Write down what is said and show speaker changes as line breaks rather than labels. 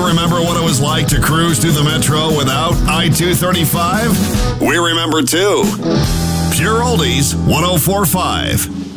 remember what it was like to cruise through the metro without I-235? We remember too. Pure Oldies 104.5.